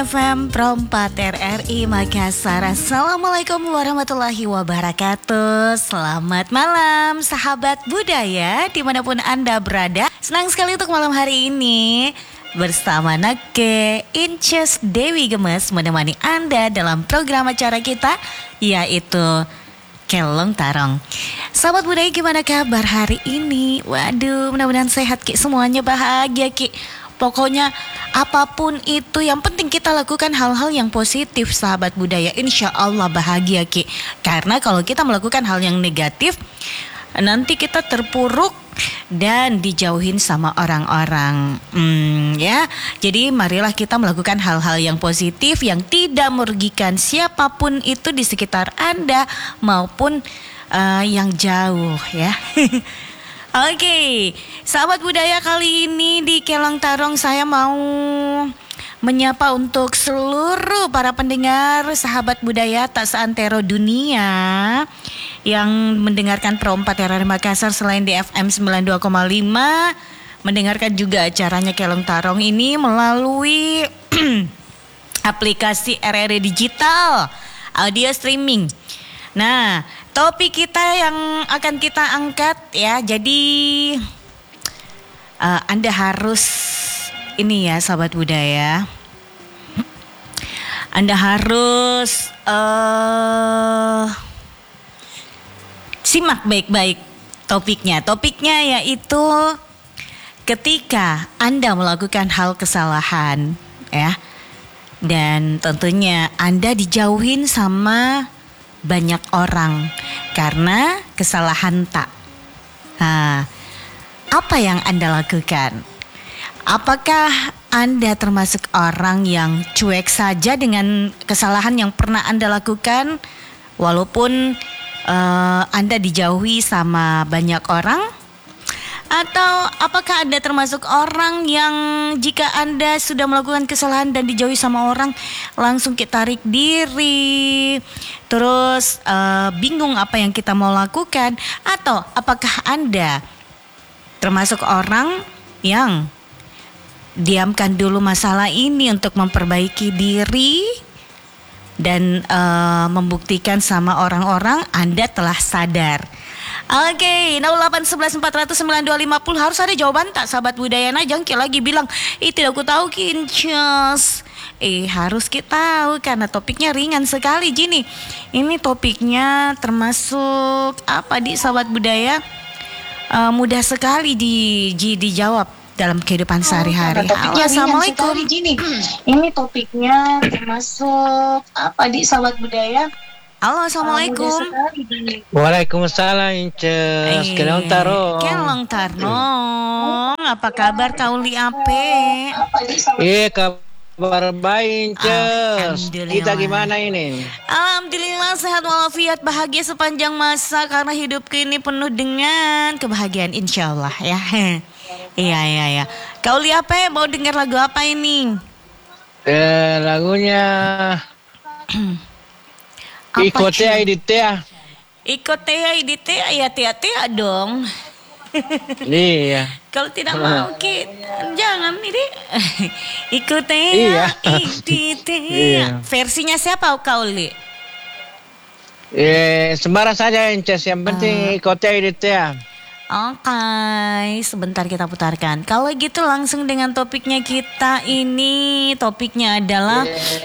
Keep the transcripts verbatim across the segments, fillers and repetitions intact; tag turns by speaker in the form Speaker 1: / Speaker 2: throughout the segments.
Speaker 1: F M Perempat R R I Makassar. Assalamualaikum warahmatullahi wabarakatuh. Selamat malam sahabat budaya dimanapun Anda berada. Senang sekali untuk malam hari ini bersama Nake Inces Dewi Gemes menemani Anda dalam program acara kita, yaitu Kelong Tarong. Sahabat budaya, gimana kabar hari ini? Waduh, mudah-mudahan sehat Ki, semuanya bahagia Ki. Pokoknya apapun itu yang penting kita lakukan hal-hal yang positif sahabat budaya. Insya Allah bahagia Ki. Karena kalau kita melakukan hal yang negatif, nanti kita terpuruk dan dijauhin sama orang-orang. hmm, ya. Jadi marilah kita melakukan hal-hal yang positif yang tidak merugikan siapapun itu di sekitar Anda maupun uh, yang jauh ya. Oke, okay. Sahabat budaya, kali ini di Kelong Tarong saya mau menyapa untuk seluruh para pendengar sahabat budaya tak seantero dunia yang mendengarkan Perempat R R I Makassar selain di F M sembilan puluh dua koma lima, mendengarkan juga acaranya Kelong Tarong ini melalui aplikasi R R I Digital audio streaming. Nah, topik kita yang akan kita angkat ya, jadi uh, Anda harus ini ya sahabat budaya, Anda harus uh, simak baik-baik topiknya. Topiknya yaitu ketika Anda melakukan hal kesalahan ya, dan tentunya Anda dijauhin sama banyak orang karena kesalahan tak. Nah, apa yang Anda lakukan? Apakah Anda termasuk orang yang cuek saja dengan kesalahan yang pernah Anda lakukan walaupun uh, Anda dijauhi sama banyak orang? Atau apakah Anda termasuk orang yang jika Anda sudah melakukan kesalahan dan dijauhi sama orang langsung kita tarik diri, terus uh, bingung apa yang kita mau lakukan? Atau apakah Anda termasuk orang yang diamkan dulu masalah ini untuk memperbaiki diri dan uh, membuktikan sama orang-orang Anda telah sadar? Oke, okay, nol delapan satu satu empat nol nol sembilan dua lima nol harus ada jawaban tak sahabat budaya? Nah, jangan lagi bilang, "Ih, tidak aku tahu Kincus." Eh, harus kita tahu karena topiknya ringan sekali gini. Ini topiknya termasuk apa di sahabat budaya? Uh, mudah sekali di, di dijawab dalam kehidupan sehari-hari.
Speaker 2: Oh,
Speaker 1: Halo, assalamualaikum.
Speaker 2: Gini, ini topiknya termasuk apa di sahabat budaya?
Speaker 1: Halo, assalamualaikum.
Speaker 3: Waalaikumsalam Inces.
Speaker 1: Eh,
Speaker 3: Kelong Tarong.
Speaker 1: Kelong Tarong. Apa kabar kauli ape?
Speaker 3: Iya, kabar baik Inces. Kita gimana ini?
Speaker 1: Alhamdulillah sehat walafiat, bahagia sepanjang masa karena hidup ini penuh dengan kebahagiaan insyaallah ya. Iya iya iya. Kauli ape mau dengar lagu apa ini?
Speaker 3: Eh, lagunya Ikut ya idit ya.
Speaker 1: Ikut ya idit ya, tia tia dong.
Speaker 3: Iya.
Speaker 1: Kalau tidak mau Ki, jangan ini. Ikut ya
Speaker 3: iya.
Speaker 1: idit ya.
Speaker 3: Iya.
Speaker 1: Versinya siapa Kauli?
Speaker 3: Eh, sembarang saja Inces, yang penting uh. ikut ya idit ya.
Speaker 1: Oke, okay, sebentar kita putarkan. Kalau gitu langsung dengan topiknya kita ini. Topiknya adalah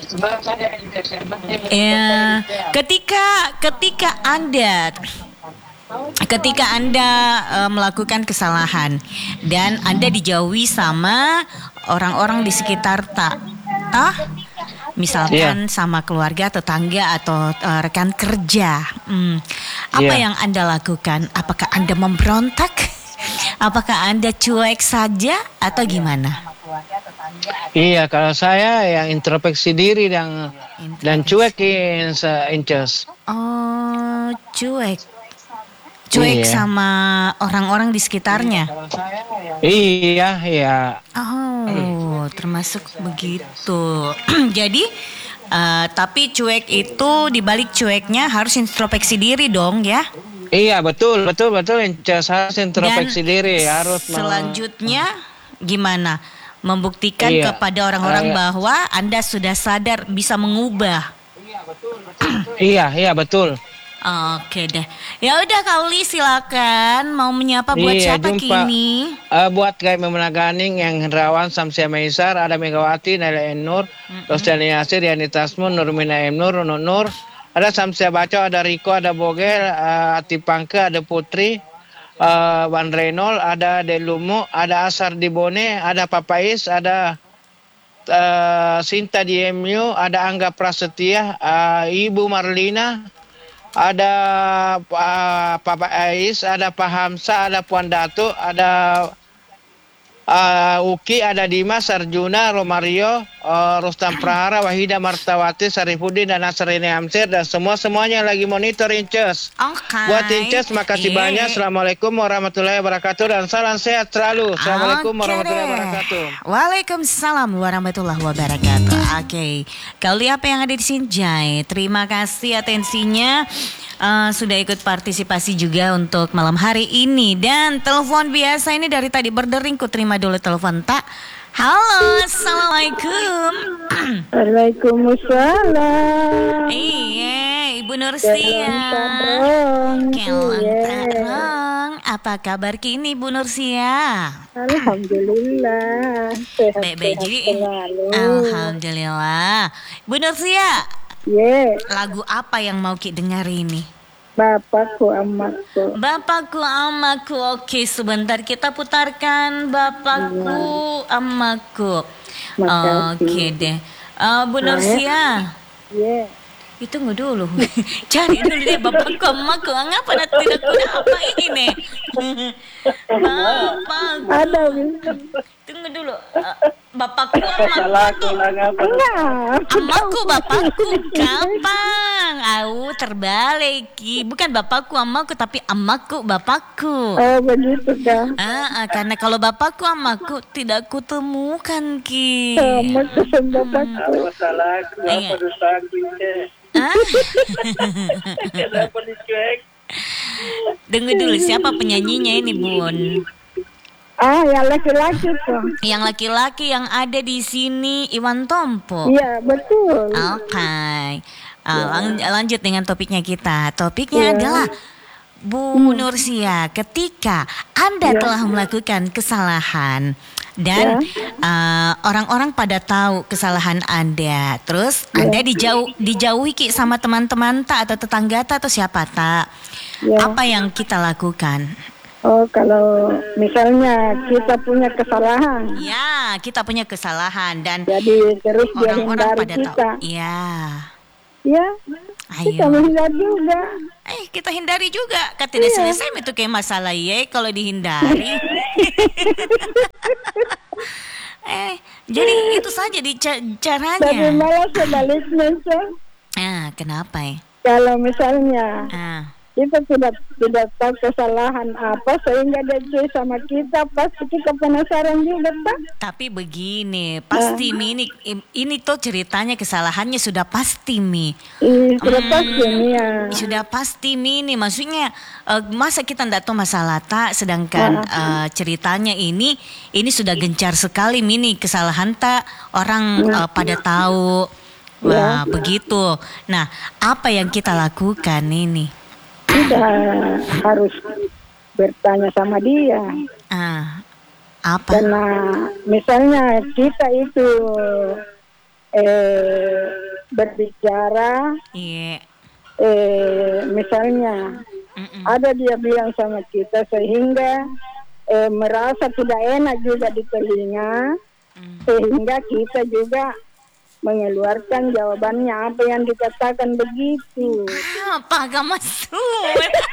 Speaker 1: ya, ketika ketika Anda ketika Anda uh, melakukan kesalahan dan Anda dijauhi sama orang-orang di sekitar tak ah misalkan yeah. sama keluarga, tetangga atau uh, rekan kerja. Hmm. Apa yeah. yang Anda lakukan? Apakah Anda memberontak? Apakah Anda cuek saja atau gimana?
Speaker 3: Iya, kalau saya yang introspeksi diri dan introspeksi. dan cuekin se-Inces.
Speaker 1: Oh, cuek. Cuek iya. sama orang-orang di sekitarnya.
Speaker 3: Iya, iya.
Speaker 1: Oh, termasuk begitu. Jadi, uh, tapi cuek itu dibalik cueknya harus introspeksi diri dong ya?
Speaker 3: Iya, betul, betul, betul. Harus introspeksi diri, harus.
Speaker 1: Selanjutnya gimana? membuktikan
Speaker 3: Iya.
Speaker 1: kepada orang-orang
Speaker 3: Ah, iya.
Speaker 1: bahwa Anda sudah sadar bisa mengubah.
Speaker 3: Iya, iya betul.
Speaker 1: Oke deh. Ya udah Kauli silakan mau menyapa buat
Speaker 3: Iya,
Speaker 1: siapa
Speaker 3: jumpa.
Speaker 1: kini?
Speaker 3: Eh, buat Gai Memenaganing, yang Hendrawan, Samsia Maisar, ada Megawati, Naila En Nur, Rosdani Yasir, Yani Tasmun, Nurmina M Nur, Nur Nur, ada Samsia Baco, ada Riko, ada Bogel, eh, Ati Pangke, ada Putri, eh, Wan Renol, ada Delumu, ada Asar Dibone, ada Papais, ada eh, Sinta di M U, ada Angga Prasetya, eh, Ibu Marlina, ada uh, Papa Ais, ada Pak Hamsa, ada Puan Datu, ada uh, Uki, ada Dimas, Arjuna, Romario, uh, Rustam Prahara, Wahida Martawati, Sarifudin, dan Nasrini Amsir, dan semua-semuanya lagi monitor Inces.
Speaker 1: Oke.
Speaker 3: Buat Inces, makasih
Speaker 1: Iya.
Speaker 3: banyak. Assalamualaikum warahmatullahi wabarakatuh, dan salam sehat selalu. Assalamualaikum
Speaker 1: Oke
Speaker 3: warahmatullahi
Speaker 1: deh.
Speaker 3: wabarakatuh.
Speaker 1: Waalaikumsalam warahmatullahi wabarakatuh. Oke, Kauli apa yang ada di sini Jai? Terima kasih atensinya. Eh, sudah ikut partisipasi juga untuk malam hari ini. Dan telepon biasa ini dari tadi berdering, ku terima dulu telepon tak. Halo, assalamualaikum.
Speaker 4: Waalaikumsalam.
Speaker 1: Iya, Ibu Nursia. Kelantarong. Apa kabar kini Ibu Nursia?
Speaker 4: Alhamdulillah. Sehat,
Speaker 1: Baik-baik
Speaker 4: sehat
Speaker 1: jadi.
Speaker 4: selalu.
Speaker 1: Alhamdulillah. Bu Nursia,
Speaker 4: Ye,
Speaker 1: lagu apa yang mau Ki dengar ini?
Speaker 4: bapakku amatku.
Speaker 1: Bapakku amaku. Oke, sebentar kita putarkan Bapakku amaku.
Speaker 4: Makasih.
Speaker 1: Oke deh. Eh, Bu Nursia,
Speaker 4: Ye,
Speaker 1: itu tunggu dulu. Cari dulu deh Bapakku amaku. Ngapa nak tidak kuda apa ini? Bapakku.
Speaker 4: ada bisa.
Speaker 1: Tunggu dulu. Eh, Bapakku amaku.
Speaker 4: Enggak.
Speaker 1: Amaku bapakku gampang. Au terbalik. Ki. Bukan bapakku amaku tapi amaku bapakku.
Speaker 4: Oh begitu kah?
Speaker 1: Ah, ah, karena kalau bapakku amaku tidak kutemukan Ki.
Speaker 4: Sama kesan bapakku.
Speaker 5: Masalahku
Speaker 1: Iya.
Speaker 5: apa dosaku ini?
Speaker 1: Ah,
Speaker 5: Kenapa dicuek?
Speaker 1: tunggu dulu siapa penyanyinya ini Bun?
Speaker 4: Ah, yang laki-laki tuh.
Speaker 1: Yang laki-laki yang ada di sini Iwan Tompo.
Speaker 4: Iya betul.
Speaker 1: Oke. Ah, lang- lanjut dengan topiknya kita. Topiknya
Speaker 4: Iya.
Speaker 1: adalah Bu Nursia, ketika Anda
Speaker 4: Iya.
Speaker 1: telah melakukan kesalahan dan uh, orang-orang pada tahu kesalahan Anda, terus Anda dijauh dijauhi Ki sama teman-teman tak atau tetangga tak atau siapa tak?
Speaker 4: Ya.
Speaker 1: Apa yang kita lakukan?
Speaker 4: Oh kalau misalnya kita punya kesalahan,
Speaker 1: Ya, kita punya kesalahan dan
Speaker 4: jadi terus dia
Speaker 1: orang-orang
Speaker 4: hindari
Speaker 1: pada
Speaker 4: kita.
Speaker 1: tahu. Ya.
Speaker 4: Ya, kita
Speaker 1: Ayo.
Speaker 4: menghindar juga.
Speaker 1: Eh, kita hindari juga. Kan tidak
Speaker 4: Iya.
Speaker 1: selesai itu kayak masalah ye kalau dihindari. eh, jadi itu saja di ca-
Speaker 4: Tapi
Speaker 1: caranya.
Speaker 4: malah sebaliknya, Cak.
Speaker 1: Ah, kenapa ya?
Speaker 4: Kalau misalnya
Speaker 1: Ah,
Speaker 4: kita tidak tidak tahu kesalahan apa sehingga dia cuy sama kita, pasti kita penasaran juga, Pak.
Speaker 1: tapi begini, pasti Mi ini ini tuh ceritanya kesalahannya sudah pasti Mi.
Speaker 4: Ih, sudah pasti
Speaker 1: Hmm,
Speaker 4: nih ya.
Speaker 1: Sudah pasti Mi ini maksudnya eh, masa kita ndak tahu masalah tak sedangkan eh, ceritanya ini ini sudah gencar sekali Mi nih kesalahan tak orang eh, pada tahu. Wah, begitu. Nah, apa yang kita lakukan ini?
Speaker 4: Kita harus bertanya sama dia.
Speaker 1: Ah, apa?
Speaker 4: Karena misalnya kita itu eh, berbicara,
Speaker 1: Iya.
Speaker 4: eh, misalnya
Speaker 1: Mm-mm.
Speaker 4: ada dia bilang sama kita sehingga eh, merasa tidak enak juga di telinga,
Speaker 1: Mm.
Speaker 4: sehingga kita juga mengeluarkan jawabannya apa yang dikatakan begitu.
Speaker 1: Apa gak masuk?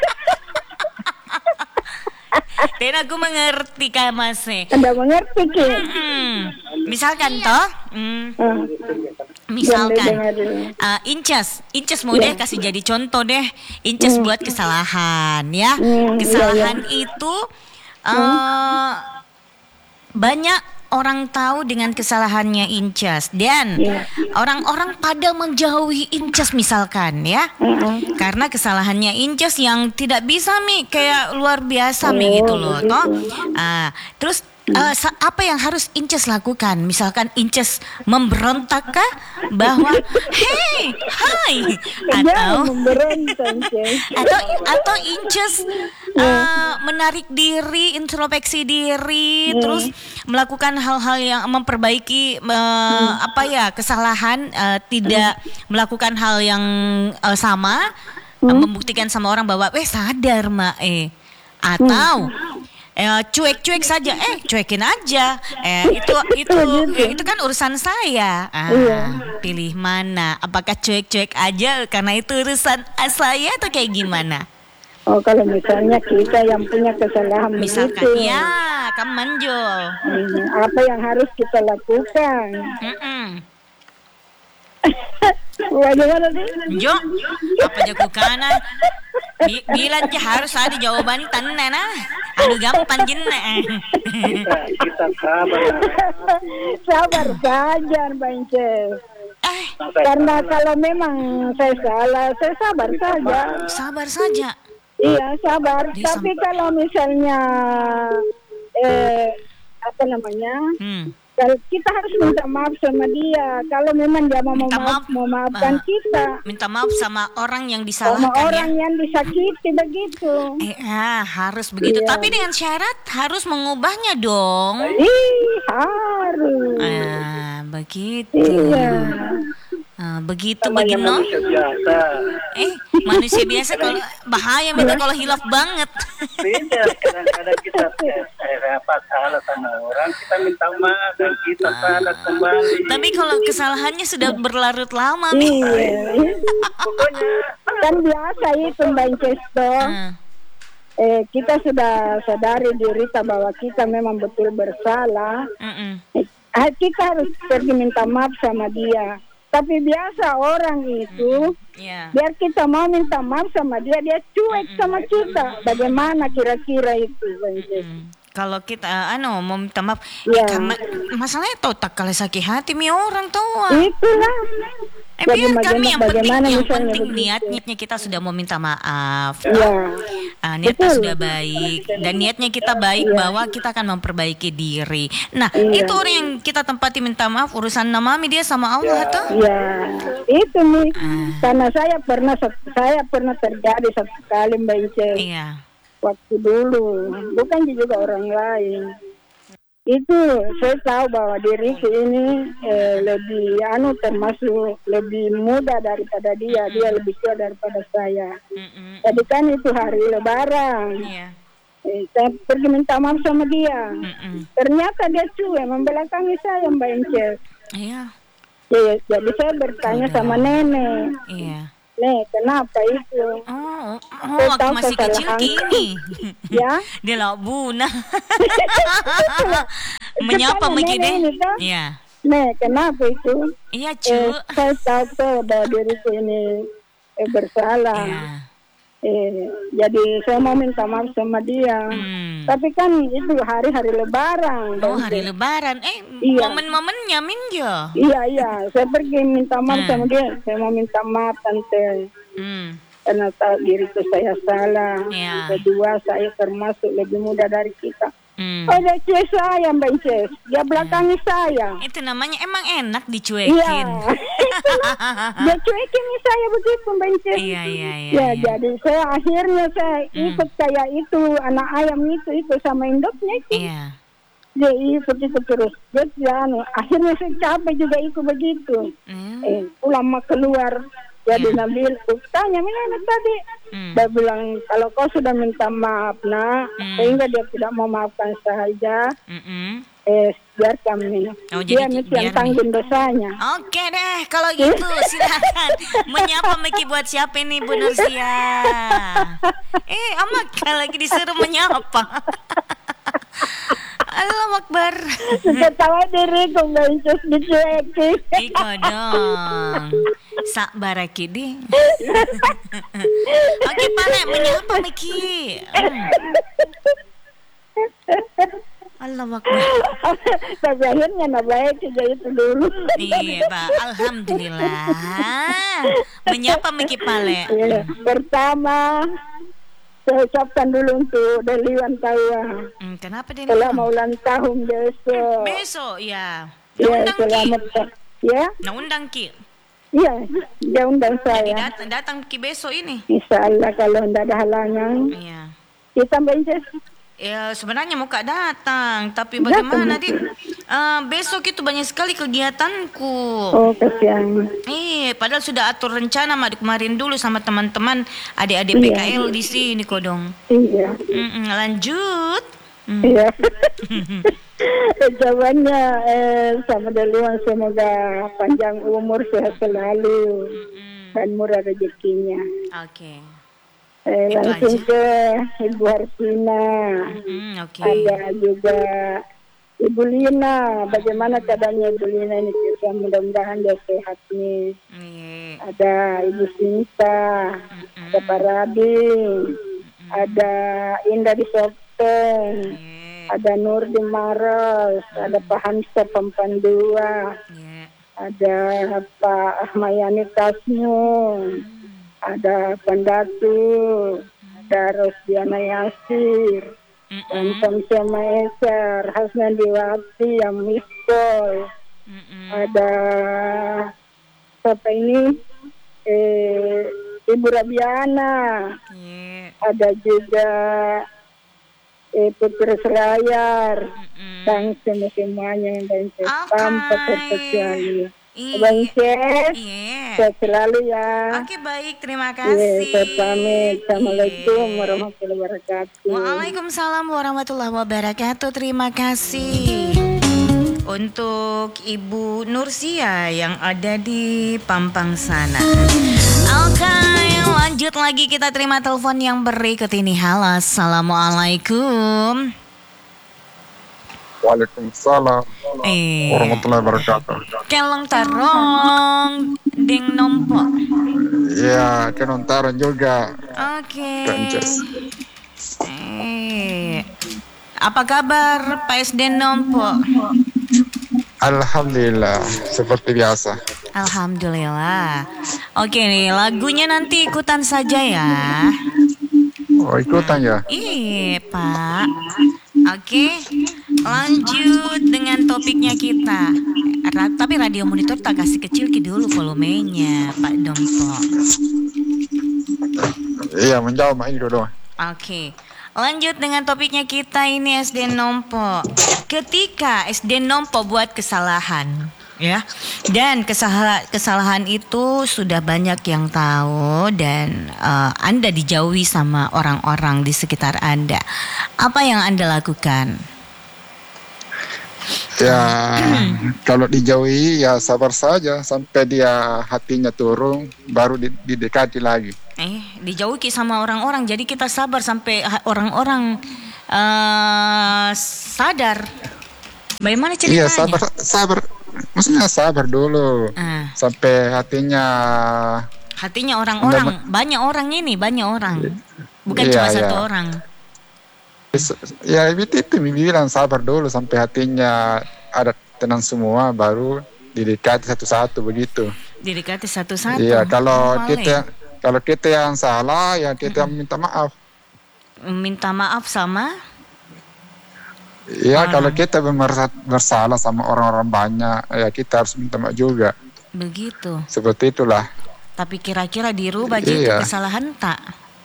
Speaker 1: Dan aku mengerti Kak Mas.
Speaker 4: Anda mengerti Ki?
Speaker 1: Hmm. Misalkan toh, hmm,
Speaker 4: Ah,
Speaker 1: misalkan
Speaker 4: dengar dulu.
Speaker 1: uh, Inces, Inces mau deh kasih jadi contoh deh. Inces buat kesalahan ya.
Speaker 4: Hmm,
Speaker 1: Kesalahan itu uh, banyak orang tahu dengan kesalahannya Inces dan
Speaker 4: Iya.
Speaker 1: orang-orang pada menjauhi Inces misalkan ya.
Speaker 4: Mm-mm.
Speaker 1: Karena kesalahannya Inces yang tidak bisa Mi kayak luar biasa Mi
Speaker 4: Oh,
Speaker 1: gitu loh
Speaker 4: begitu.
Speaker 1: toh. Ah, terus Uh, sa- apa yang harus Inces lakukan? Misalkan Inces memberontak kah bahwa hey, hai,
Speaker 4: Jangan
Speaker 1: atau
Speaker 4: memberontak, Ces.
Speaker 1: atau atau Inces uh, menarik diri, introspeksi diri,
Speaker 4: Hmm.
Speaker 1: terus melakukan hal-hal yang memperbaiki uh, apa ya kesalahan, uh, tidak melakukan hal yang uh, sama, uh, membuktikan sama orang bahwa, eh sadar mak, eh atau Eh, cuek-cuek saja, eh cuekin aja, eh itu itu eh, itu kan urusan saya. Ah,
Speaker 4: Iya.
Speaker 1: pilih mana? Apakah cuek-cuek aja karena itu urusan saya atau kayak gimana?
Speaker 4: Oh, kalau misalnya kita yang punya kesalahan
Speaker 1: Misalkan,
Speaker 4: begitu,
Speaker 1: ya, kamu manjol.
Speaker 4: hmm, apa yang harus kita lakukan?
Speaker 1: Mm-mm.
Speaker 4: Bagaimana sih?
Speaker 1: Jo, apa jago kanan? Bi- bilang aja harus ada jawaban tanah nah. Aduh gampang jenna.
Speaker 3: Kita sabar.
Speaker 4: Sabar saja, Mbak Inces.
Speaker 1: Eh,
Speaker 4: Karena kalau memang saya salah, saya sabar saja.
Speaker 1: sabar saja.
Speaker 4: Iya, sabar.
Speaker 1: Dia
Speaker 4: Tapi kalau misalnya, eh, apa namanya?
Speaker 1: Hmm.
Speaker 4: Kalau kita harus minta maaf sama dia. Kalau memang dia mau
Speaker 1: Minta
Speaker 4: maaf,
Speaker 1: maaf,
Speaker 4: mau maafkan
Speaker 1: ah.
Speaker 4: kita.
Speaker 1: Minta maaf sama orang yang
Speaker 4: Sama
Speaker 1: disalahkan
Speaker 4: orang
Speaker 1: ya.
Speaker 4: yang disakiti begitu.
Speaker 1: Eh, ah, harus begitu.
Speaker 4: Iya.
Speaker 1: Tapi dengan syarat harus mengubahnya dong.
Speaker 4: Ih, harus.
Speaker 1: Ah, begitu.
Speaker 4: Iya.
Speaker 1: Ah, begitu begino.
Speaker 3: biasa.
Speaker 1: Eh, manusia biasa kalau bahaya minta kalau hilaf banget.
Speaker 3: Beda, kadang-kadang kita eh, apa salah sama orang, kita minta maaf dan kita salah kembali.
Speaker 1: Tapi kalau kesalahannya sudah berlarut lama, Mi.
Speaker 4: Iya.
Speaker 3: Pokoknya
Speaker 4: Kan biasa itu Mbak Incesto.
Speaker 1: Ah,
Speaker 4: Eh, kita sudah sadari diri kita bahwa kita memang betul bersalah.
Speaker 1: mm-mm.
Speaker 4: Eh, kita harus pergi minta maaf sama dia. Tapi biasa orang itu,
Speaker 1: Ya.
Speaker 4: biar kita mau minta maaf sama dia, dia cuek sama kita. Bagaimana kira-kira itu, Mbak Inces?
Speaker 1: Mm. Kalau kita uh, anu mau minta maaf,
Speaker 4: Ya.
Speaker 1: eh, karena masalahnya tahu tak kalau sakit hati mi orang tua.
Speaker 4: Itulah.
Speaker 1: Eh, biar kami yang penting,
Speaker 4: bagaimana
Speaker 1: yang
Speaker 4: misalnya
Speaker 1: penting
Speaker 4: begitu?
Speaker 1: niatnya kita sudah mau minta maaf.
Speaker 4: Ya.
Speaker 1: Ah, niatnya
Speaker 4: Betul.
Speaker 1: sudah baik dan niatnya kita baik
Speaker 4: Iya.
Speaker 1: bahwa kita akan memperbaiki diri. Nah,
Speaker 4: Iya.
Speaker 1: itu orang yang kita tempati minta maaf urusan namami dia sama Allah tuh.
Speaker 4: Ya, itu nih.
Speaker 1: Ah.
Speaker 4: Karena saya pernah saya pernah terjadi satu kali Mbak Inces.
Speaker 1: Iya.
Speaker 4: Waktu dulu, bukan juga orang lain. Itu saya tahu bahwa diriku ini eh, lebih anu termasuk lebih muda daripada dia, dia lebih tua daripada saya.
Speaker 1: Mm-mm.
Speaker 4: Jadi kan itu hari Lebaran.
Speaker 1: Iya.
Speaker 4: Eh, saya pergi minta maaf sama dia.
Speaker 1: Mm-mm.
Speaker 4: Ternyata dia cuek membelakangi saya Mbak Inces.
Speaker 1: Iya.
Speaker 4: Eh, Jadi saya bertanya
Speaker 1: Udah.
Speaker 4: sama nenek,
Speaker 1: Iya.
Speaker 4: Nek kenapa itu?
Speaker 1: Oh, oh,
Speaker 4: Saya
Speaker 1: waktu
Speaker 4: tahu
Speaker 1: masih kecil
Speaker 4: kesalahan.
Speaker 1: gini.
Speaker 4: Ya.
Speaker 1: Dia lah buna. Menyapa
Speaker 4: Cepat,
Speaker 1: begini.
Speaker 4: nenek ini, toh.
Speaker 1: Iya.
Speaker 4: Nek kenapa itu?
Speaker 1: Iya,
Speaker 4: Eh,
Speaker 1: cu.
Speaker 4: saya tahu tuh bahwa diriku ini eh, bersalah.
Speaker 1: Iya.
Speaker 4: Eh, jadi saya mau minta maaf sama dia.
Speaker 1: Hmm.
Speaker 4: Tapi kan itu hari-hari Lebaran.
Speaker 1: Oh,
Speaker 4: Mbak
Speaker 1: hari
Speaker 4: Inces.
Speaker 1: lebaran. Eh,
Speaker 4: Iya.
Speaker 1: momen-momennya Minjo.
Speaker 4: Iya, iya. Saya pergi minta maaf
Speaker 1: Hmm.
Speaker 4: sama dia. Saya mau minta maaf tante.
Speaker 1: Hmm.
Speaker 4: Karena tahu diriku saya salah.
Speaker 1: Iya.
Speaker 4: Kedua, saya termasuk lebih muda dari kita.
Speaker 1: Hmm.
Speaker 4: Oh, dia cuek saya, Mbak Inces. Dia belakangi saya.
Speaker 1: Itu namanya emang enak
Speaker 4: Iya.
Speaker 1: dicuekin.
Speaker 4: Dia cuekin saya begitu, Mbak Inces.
Speaker 1: Iya, iya, iya.
Speaker 4: Ya,
Speaker 1: iya.
Speaker 4: jadi saya akhirnya saya
Speaker 1: Hmm.
Speaker 4: ikut kayak itu, anak ayam itu, itu sama induknya itu.
Speaker 1: Iya.
Speaker 4: Dia ikut itu terus. Dia, ya, anu, akhirnya saya capek juga ikut begitu.
Speaker 1: Hmm.
Speaker 4: Eh, pulang mau keluar. Jadi
Speaker 1: Ya.
Speaker 4: Nabil, tanya Milena tadi.
Speaker 1: Hmm.
Speaker 4: Dia bilang, kalau kau sudah minta maaf, nak,
Speaker 1: Hmm.
Speaker 4: sehingga dia tidak mau maafkan saja,
Speaker 1: Mm-mm.
Speaker 4: eh, biar kami.
Speaker 1: Oh,
Speaker 4: dia
Speaker 1: jadi
Speaker 4: mesti
Speaker 1: biar
Speaker 4: yang tanggung dosanya.
Speaker 1: Oke deh, kalau gitu silakan menyapa Miki buat siapa ini Bu Nursia? Eh, amat lagi disuruh menyapa. Allah Akbar.
Speaker 4: Ketawa diriku, Mbak Inces dicuekin.
Speaker 1: Iko dong. Sak baraki di. Oke, Pale, menyapa Miki. Hmm. Allah Akbar.
Speaker 4: Tapi akhirnya nak baik saja itu dulu.
Speaker 1: Iya, Pak. Alhamdulillah. Menyapa Miki Pale.
Speaker 4: Iya. Pertama, saya ucapkan dulu untuk Deliwan Tawa.
Speaker 1: Hmm, kenapa dia?
Speaker 4: Selamat ulang tahun besok.
Speaker 1: Besok ya.
Speaker 4: Ya,
Speaker 1: Undang Ki.
Speaker 4: selamat. Ya,
Speaker 1: Nah, undang Ki.
Speaker 4: iya, dia undang
Speaker 1: Jadi
Speaker 4: saya.
Speaker 1: datang datang Ki besok ini.
Speaker 4: Insya Allah kalau tidak ada halangan.
Speaker 1: Iya.
Speaker 4: Kita Mbak Inces.
Speaker 1: Ya sebenarnya mau kak datang, tapi bagaimana Dik? Eh, besok itu banyak sekali kegiatanku.
Speaker 4: Oh, kasihan.
Speaker 1: Eh, padahal sudah atur rencana mak kemarin dulu sama teman-teman adik-adik P K L di sini kodong.
Speaker 4: Iya.
Speaker 1: Mm-mm, lanjut. Mm.
Speaker 4: Iya. Jawabannya eh, sama Deliwan, semoga panjang umur, sehat selalu,
Speaker 1: Mm-mm.
Speaker 4: dan murah rezekinya.
Speaker 1: Oke.
Speaker 4: Eh,
Speaker 1: Itu
Speaker 4: langsung
Speaker 1: aja.
Speaker 4: ke Ibu Harsina.
Speaker 1: Mm, oke.
Speaker 4: Ada juga Ibu Lina. Bagaimana keadaannya Ibu Lina ini? Kita mudah-mudahan dia sehat nih.
Speaker 1: Iya.
Speaker 4: Ada Ibu Sinta,
Speaker 1: Mm-mm.
Speaker 4: ada Pak Rading, ada Indah di Sopeng,
Speaker 1: Iya.
Speaker 4: ada Nur di Maros, ada Pak Hamsa Pampandua,
Speaker 1: Iya.
Speaker 4: ada Pak Ahmayani Tasmun, ada Pandatu, ada Rosdiana Yasir, dan
Speaker 1: Mm-mm.
Speaker 4: Samsia Maeser, Hasnan Diwati yang miskol,
Speaker 1: Mm-mm.
Speaker 4: ada siapa ini, eh, Ibu Rabiana,
Speaker 1: Iya.
Speaker 4: ada juga eh, Putri Serayar,
Speaker 1: Mm-mm.
Speaker 4: dan semua-semuanya yang dan
Speaker 1: Oke.
Speaker 4: tanpa terkecuali.
Speaker 1: Iya.
Speaker 4: Bang Cez,
Speaker 1: Iya.
Speaker 4: sehat selalu ya.
Speaker 1: Oke baik, terima
Speaker 4: Iya,
Speaker 1: kasih.
Speaker 4: saya pamit. Assalamualaikum
Speaker 1: Iya.
Speaker 4: warahmatullahi wabarakatuh.
Speaker 1: Waalaikumsalam warahmatullahi wabarakatuh. Terima kasih untuk Ibu Nursia yang ada di Pampang sana. Oke, lanjut lagi, kita terima telepon yang berikut ini. Halo, assalamualaikum.
Speaker 5: Waalaikumsalam
Speaker 1: Eh,
Speaker 5: warahmatullahi wabarakatuh.
Speaker 1: kelong tarong ding nompo.
Speaker 5: Ya, kenontaran juga.
Speaker 1: Oke.
Speaker 5: Prancis.
Speaker 1: Eh, apa kabar Pak S D Nompo?
Speaker 5: Alhamdulillah, seperti biasa.
Speaker 1: Alhamdulillah. Oke nih, lagunya nanti ikutan saja ya.
Speaker 5: Oh, ikutan ya?
Speaker 1: Iya Pak. Oke, lanjut dengan topiknya kita. Ra- tapi radio monitor tak kasih kecil ke dulu volumenya Pak Dompo.
Speaker 5: Iya, menjawab ini dulu.
Speaker 1: Oke, lanjut dengan topiknya kita ini S D Nompo. Ketika S D Nompo buat kesalahan, ya, dan kesalahan kesalahan itu sudah banyak yang tahu dan eh, Anda dijauhi sama orang-orang di sekitar Anda. Apa yang Anda lakukan?
Speaker 5: Ya, kalau dijauhi ya sabar saja sampai dia hatinya turun, baru di- didekati lagi.
Speaker 1: Eh, dijauhi sama orang-orang. Jadi kita sabar sampai ha- orang-orang eh, sadar. Bagaimana ceritanya?
Speaker 5: Iya, sabar, sabar. Maksudnya sabar dulu
Speaker 1: Ah,
Speaker 5: sampai hatinya.
Speaker 1: hatinya orang-orang, banyak orang ini, banyak orang. Bukan
Speaker 5: Iya,
Speaker 1: cuma
Speaker 5: iya.
Speaker 1: satu orang.
Speaker 5: Ya itu itu bilang sabar dulu sampai hatinya ada tenang semua, baru didekati satu-satu begitu.
Speaker 1: Didekati satu-satu.
Speaker 5: Iya, kalau
Speaker 1: Boleh.
Speaker 5: kita kalau kita yang salah ya kita minta maaf.
Speaker 1: Minta maaf sama
Speaker 5: Iya,
Speaker 1: Orang.
Speaker 5: kalau kita merasa bersalah sama orang-orang banyak, ya kita harus minta maaf juga.
Speaker 1: begitu.
Speaker 5: Seperti itulah.
Speaker 1: Tapi kira-kira dirubah
Speaker 5: Iya.
Speaker 1: jadi kesalahan tak?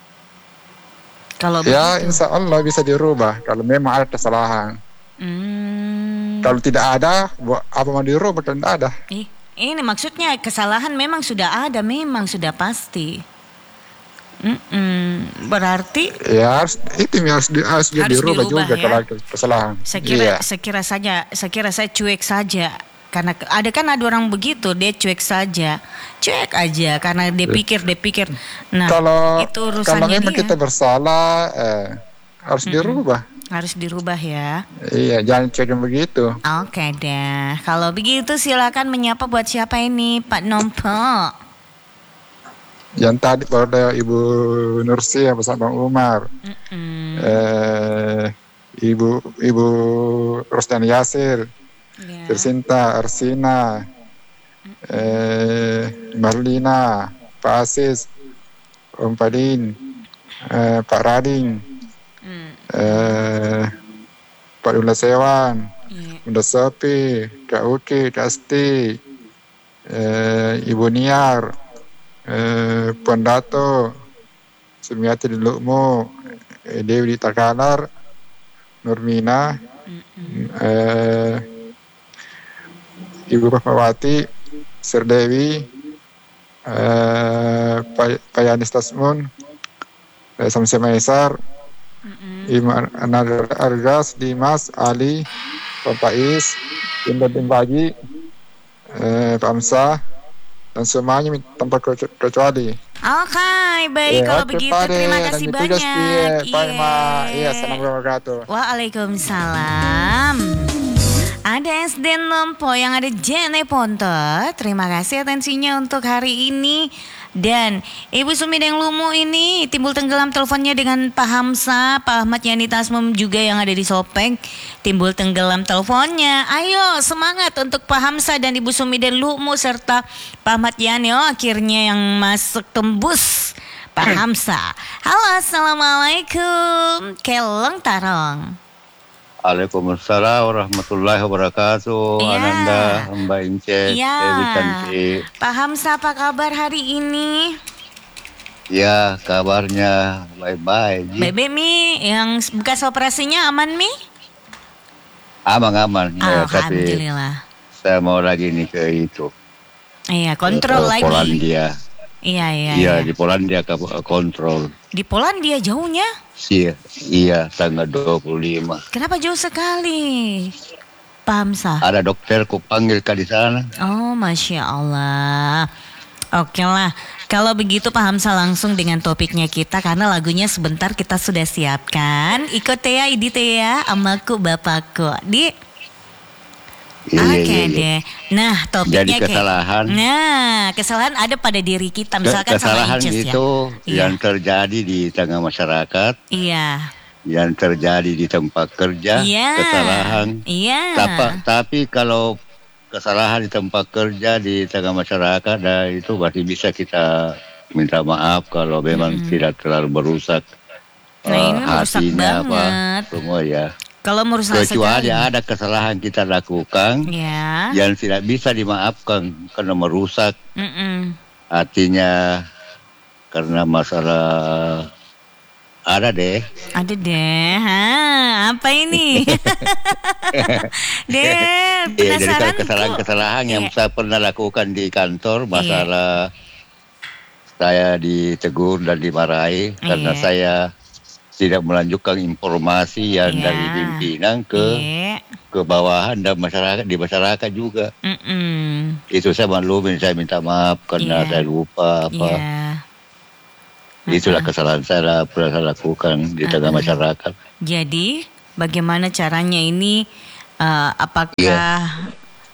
Speaker 1: Kalau
Speaker 5: Ya,
Speaker 1: begitu.
Speaker 5: insya Allah bisa dirubah kalau memang ada kesalahan.
Speaker 1: Hmm.
Speaker 5: Kalau tidak ada, buat apa mau dirubah kalau tidak ada?
Speaker 1: Ih, ini maksudnya kesalahan memang sudah ada, memang sudah pasti. Mm-mm. Berarti
Speaker 5: Ya harus itu harus di, harus,
Speaker 1: Harus
Speaker 5: dirubah,
Speaker 1: dirubah,
Speaker 5: juga
Speaker 1: ya.
Speaker 5: kalau ada kesalahan.
Speaker 1: saya kira,
Speaker 5: Iya.
Speaker 1: saya kira saja, saya kira saya cuek saja. Karena ke- ada kan ada orang begitu, dia cuek saja, cuek aja karena dia pikir, dia pikir. Nah,
Speaker 5: kalau
Speaker 1: itu
Speaker 5: kalau
Speaker 1: urusannya
Speaker 5: memang
Speaker 1: dia.
Speaker 5: kita bersalah, eh, harus dirubah.
Speaker 1: Harus dirubah ya.
Speaker 5: Iya, jangan cuek begitu.
Speaker 1: Oke deh, kalau begitu silakan menyapa buat siapa ini Pak Nompo.
Speaker 5: Yang tadi pada Ibu Nursia bersama Bang Umar,
Speaker 1: Mm-mm.
Speaker 5: eh, Ibu Ibu Rosdan Yasir,
Speaker 1: Ya.
Speaker 5: Tersinta, Arsina, eh, Marlina, Pak Asis, Om Padin, eh, Pak Rading,
Speaker 1: Hmm.
Speaker 5: eh, Pak Dula Sewan,
Speaker 1: Iya.
Speaker 5: Bunda Sopi, Kak Uki, Kak Asti, eh, Ibu Niar, eh, Puan Dato, Sumiati di Lukmo, eh, Dewi di Takalar, Nurmina, eh, Ibu Rahmawati, Sir Dewi, eh, Pak Pak Yanis Tasmun, eh, Samsia Maesar, Iman Anadar Argas, Dimas, Ali, Pak Pais, Indah bin Bagi, eh, Pak Amsah, dan semuanya tanpa kecu- kecuali.
Speaker 1: Oke, baik
Speaker 5: Ya,
Speaker 1: kalau
Speaker 5: oke,
Speaker 1: begitu
Speaker 5: Pak De.
Speaker 1: terima
Speaker 5: Dan
Speaker 1: kasih
Speaker 5: itu just,
Speaker 1: banyak.
Speaker 5: iya, Pak
Speaker 1: Iya.
Speaker 5: Ma. Iya, assalamualaikum warahmatullahi wabarakatuh.
Speaker 1: Waalaikumsalam. Ada S D Nompo yang ada Jene Ponto. Terima kasih atensinya untuk hari ini. Dan Ibu Sumideng Lumu ini timbul tenggelam teleponnya dengan Pak Hamsa, Pak Ahmad Yani Tasmum juga yang ada di Sopeng. Timbul tenggelam teleponnya. Ayo semangat untuk Pak Hamsa dan Ibu Sumideng Lumu serta Pak Ahmad Yani. Oh, akhirnya yang masuk tembus Pak Hamsa. Halo, assalamualaikum. Kelong Tarong.
Speaker 6: Waalaikumsalam warahmatullahi wabarakatuh.
Speaker 1: Iya.
Speaker 6: Ananda, Mbak Ince,
Speaker 1: Iya.
Speaker 6: Dewi Cantik.
Speaker 1: Pak Hamsa, apa kabar hari ini?
Speaker 6: Ya, kabarnya baik-baik. Ji.
Speaker 1: Bebe Mi, yang bekas operasinya aman Mi?
Speaker 6: Aman-aman. Ya, tapi
Speaker 1: Alhamdulillah.
Speaker 6: saya mau lagi nih ke itu.
Speaker 1: Iya, kontrol
Speaker 6: ke
Speaker 1: lagi.
Speaker 6: Polandia.
Speaker 1: Iya, iya.
Speaker 6: Iya,
Speaker 1: iya.
Speaker 6: di Polandia ke kontrol.
Speaker 1: Di Polandia jauhnya?
Speaker 6: Iya, iya, tanggal dua puluh lima.
Speaker 1: Kenapa jauh sekali? Pak Hamsa.
Speaker 6: Ada dokter ku panggil ke di sana.
Speaker 1: Oh, Masya Allah. Oke lah, kalau begitu Pak Hamsa langsung dengan topiknya kita karena lagunya sebentar kita sudah siapkan. Ikut ya, Idi ya, amaku bapakku. Di.
Speaker 6: Iya,
Speaker 1: Oke
Speaker 6: iya, iya.
Speaker 1: deh. Nah, topiknya
Speaker 6: Jadi
Speaker 1: kayak-
Speaker 6: kesalahan.
Speaker 1: Nah, kesalahan ada pada diri kita, misalkan
Speaker 6: Ke- kesalahan
Speaker 1: sama Inces
Speaker 6: itu
Speaker 1: ya.
Speaker 6: yang terjadi di tengah masyarakat,
Speaker 1: Iya.
Speaker 6: yang terjadi di tempat kerja,
Speaker 1: Iya.
Speaker 6: kesalahan.
Speaker 1: Iya.
Speaker 6: Tapi, tapi kalau kesalahan di tempat kerja di tengah masyarakat, nah, itu berarti bisa kita minta maaf kalau memang tidak terlalu merusak
Speaker 1: Nah,
Speaker 6: eh,
Speaker 1: ini merusak
Speaker 6: hatinya apa
Speaker 1: banget.
Speaker 6: semua ya.
Speaker 1: Kalau merusak
Speaker 6: Kecuali
Speaker 1: sekali.
Speaker 6: ada kesalahan kita lakukan
Speaker 1: Ya.
Speaker 6: yang tidak bisa dimaafkan karena merusak
Speaker 1: Mm-mm.
Speaker 6: hatinya karena masalah ada deh.
Speaker 1: Ada deh. Hah, apa ini? Deh,
Speaker 6: Iya, jadi
Speaker 1: penasaran
Speaker 6: kalau
Speaker 1: kok.
Speaker 6: kesalahan-kesalahan yang
Speaker 1: Iya.
Speaker 6: saya pernah lakukan di kantor, masalah saya ditegur dan dimarahi karena
Speaker 1: Iya.
Speaker 6: saya tidak melanjutkan informasi yang
Speaker 1: Iya.
Speaker 6: dari pimpinan ke
Speaker 1: Iya.
Speaker 6: ke bawahan dan masyarakat di masyarakat juga.
Speaker 1: Mm-mm.
Speaker 6: Itu saya maklumin, saya minta maaf karena
Speaker 1: Iya.
Speaker 6: saya lupa apa.
Speaker 1: Iya.
Speaker 6: Itulah kesalahan saya lah, pernah saya lakukan di tengah
Speaker 1: Uh-uh.
Speaker 6: masyarakat.
Speaker 1: Jadi, bagaimana caranya ini? eh, apakah
Speaker 6: Iya.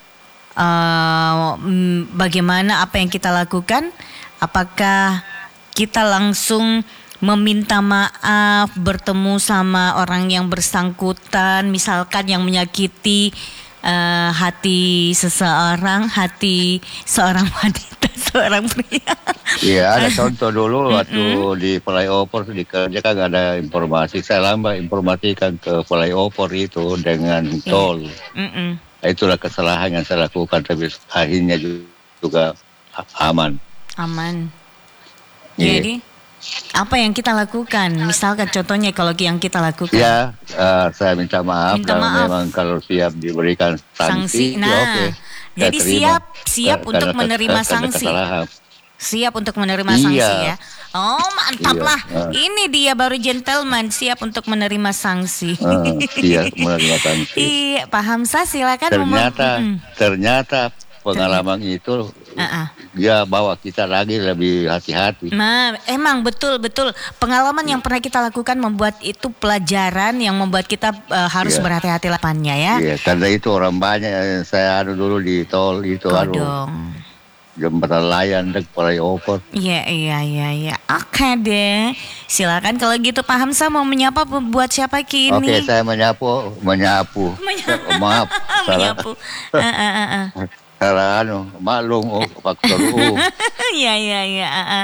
Speaker 1: eh, mm, bagaimana apa yang kita lakukan? Apakah kita langsung meminta maaf, bertemu sama orang yang bersangkutan, misalkan yang menyakiti eh, hati seseorang, hati seorang wanita, seorang pria?
Speaker 6: Iya, ada contoh dulu waktu di flyover di kerja kan ada informasi, saya lambat informasikan ke flyover itu dengan tol.
Speaker 1: Mm-mm.
Speaker 6: Nah, itulah kesalahan yang saya lakukan, tapi akhirnya juga aman.
Speaker 1: Aman.
Speaker 6: Iya.
Speaker 1: Jadi apa yang kita lakukan? Misalkan contohnya kalau yang kita lakukan.
Speaker 6: Ya, eh, saya minta maaf
Speaker 1: Minta
Speaker 6: kalau
Speaker 1: maaf.
Speaker 6: memang kalau siap diberikan
Speaker 1: Sanksi.
Speaker 6: sanksi,
Speaker 1: Nah,
Speaker 6: ya oke. Saya
Speaker 1: jadi
Speaker 6: terima.
Speaker 1: siap siap
Speaker 6: Karena
Speaker 1: untuk
Speaker 6: kes-
Speaker 1: menerima
Speaker 6: karena
Speaker 1: sanksi.
Speaker 6: kesalahan.
Speaker 1: Siap untuk menerima
Speaker 6: Iya.
Speaker 1: sanksi ya. Oh, mantap
Speaker 6: Iya,
Speaker 1: lah.
Speaker 6: ah.
Speaker 1: Ini dia baru gentleman, siap untuk menerima sanksi.
Speaker 6: Eh, siap menerima sanksi.
Speaker 1: Iya, Pak Hamsa silakan ngomong.
Speaker 6: Ternyata,
Speaker 1: Mm-mm.
Speaker 6: ternyata pengalaman itu
Speaker 1: Uh-uh.
Speaker 6: dia bawa kita lagi lebih hati-hati.
Speaker 1: Nah, emang betul betul pengalaman yang pernah kita lakukan membuat itu pelajaran yang membuat kita uh, harus
Speaker 6: Iya.
Speaker 1: berhati-hati lapannya ya.
Speaker 6: Iya, karena itu orang banyak yang saya adu dulu di tol itu adu
Speaker 1: Kodong.
Speaker 6: jembatan layang dan flyover.
Speaker 1: Iya iya iya iya. Oke deh. Silakan kalau gitu Pak Hamsa mau menyapa buat siapa kini?
Speaker 6: Oke, saya menyapu, menyapu.
Speaker 1: Menyapu.
Speaker 6: Maaf, salah,
Speaker 1: Menyapu. Ah, ah, ah, ah.
Speaker 6: salah anu, maklum, oh, faktor U.
Speaker 1: Iya iya iya. ah, ah.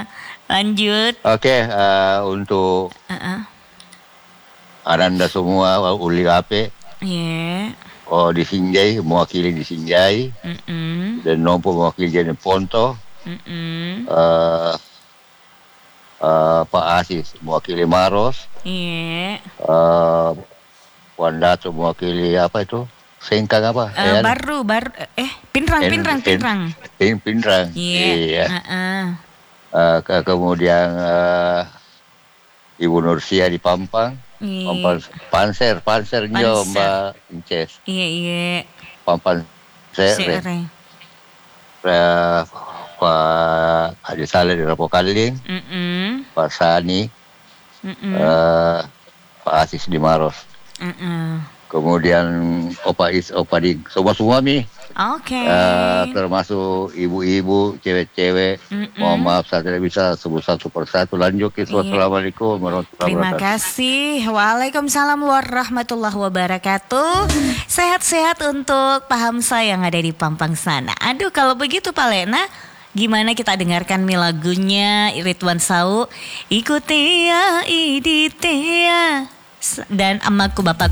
Speaker 1: Lanjut.
Speaker 6: Oke, eh, untuk
Speaker 1: Uh-uh.
Speaker 6: Ananda semua uli ape
Speaker 1: Iya.
Speaker 6: oh di Sinjai mewakili di Sinjai
Speaker 1: Mm-mm.
Speaker 6: dan Nompo mewakili di Ponto.
Speaker 1: Mm-mm.
Speaker 6: eh eh, Pak Asis mewakili Maros.
Speaker 1: Iya.
Speaker 6: eh Wandato mewakili apa itu? Sengkang apa?
Speaker 1: Eh,
Speaker 6: Ya,
Speaker 1: baru baru eh Pinrang
Speaker 6: En-
Speaker 1: Pinrang
Speaker 6: En-
Speaker 1: Pinrang.
Speaker 6: Pin Pinrang.
Speaker 1: Iya.
Speaker 6: Iya.
Speaker 1: Uh-uh.
Speaker 6: Eh, ke- kemudian eh, Ibu Nursia di Pampang.
Speaker 1: Iya.
Speaker 6: Pampang Panser, Panser nyo
Speaker 1: Panser.
Speaker 6: Mbak Inces.
Speaker 1: Iya iya.
Speaker 6: Pampang Sere.
Speaker 1: Sere.
Speaker 6: Eh, Pak Adi Saleh di Rapokaling.
Speaker 1: Mm-mm.
Speaker 6: Pak Sani.
Speaker 1: Mm-mm.
Speaker 6: eh, Pak Asis di Maros.
Speaker 1: Mm-mm.
Speaker 6: Kemudian Opa Is, Opa Di, semua-semua mi.
Speaker 1: Oke.
Speaker 6: Eh, termasuk ibu-ibu, cewek-cewek.
Speaker 1: Mm-mm.
Speaker 6: Mohon maaf saya tidak bisa sebut satu persatu. Lanjut itu.
Speaker 1: Iya.
Speaker 6: Assalamualaikum warahmatullahi
Speaker 1: Terima
Speaker 6: wabarakatuh.
Speaker 1: kasih. Waalaikumsalam warahmatullahi wabarakatuh. Sehat-sehat untuk Pak Hamzah yang ada di Pampang sana. Aduh, kalau begitu Pak Lena, gimana kita dengarkan nih lagunya Ridwan Sau, Ikuti ya Iditea dan amaku bapakku